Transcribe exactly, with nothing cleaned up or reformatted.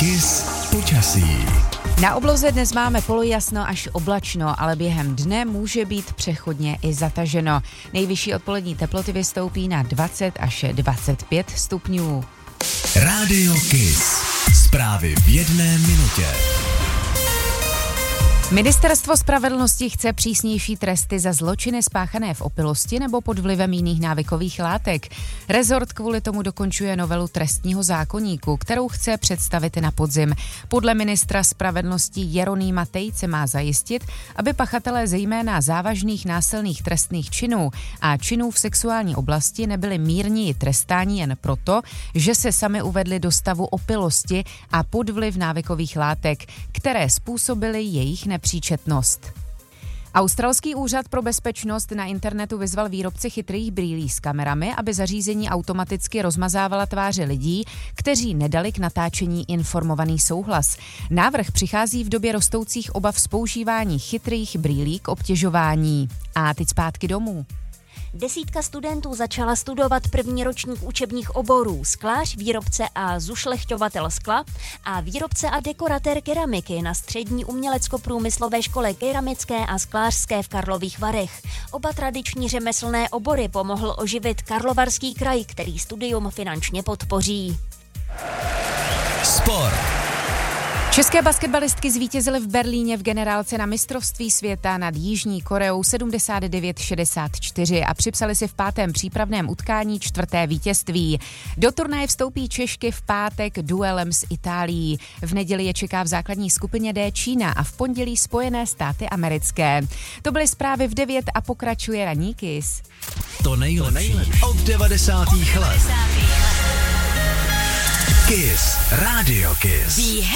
Kiss počasí. Na obloze dnes máme polojasno až oblačno, ale během dne může být přechodně i zataženo. Nejvyšší odpolední teploty vystoupí na dvacet až dvacet pět stupňů. Rádio Kiss. Zprávy v jedné minutě. Ministerstvo spravedlnosti chce přísnější tresty za zločiny spáchané v opilosti nebo pod vlivem jiných návykových látek. Rezort kvůli tomu dokončuje novelu trestního zákoníku, kterou chce představit na podzim. Podle ministra spravedlnosti Jeronýma Tejce má zajistit, aby pachatelé zejména závažných násilných trestných činů a činů v sexuální oblasti nebyli mírněji trestáni jen proto, že se sami uvedli do stavu opilosti a pod vliv návykových látek, které způsobily jejich nepříčetnost. Australský úřad pro bezpečnost na internetu vyzval výrobce chytrých brýlí s kamerami, aby zařízení automaticky rozmazávala tváře lidí, kteří nedali k natáčení informovaný souhlas. Návrh přichází v době rostoucích obav z používání chytrých brýlí k obtěžování. A teď zpátky domů. Desítka studentů začala studovat první ročník učebních oborů sklář, výrobce a zušlechťovatel skla a výrobce a dekoratér keramiky na střední umělecko-průmyslové škole keramické a sklářské v Karlových Varech. Oba tradiční řemeslné obory pomohl oživit Karlovarský kraj, který studium finančně podpoří. Sport. České basketbalistky zvítězily v Berlíně v generálce na mistrovství světa nad Jižní Koreou sedmdesát devět šedesát čtyři a připsali si v pátém přípravném utkání čtvrté vítězství. Do turnaje vstoupí Češky v pátek duelem s Itálií. V neděli je čeká v základní skupině D Čína a v pondělí Spojené státy americké. To byly zprávy v devět a pokračuje ranní Kiss. To nejlepší od devadesátých let. Kiss. Rádio Kiss.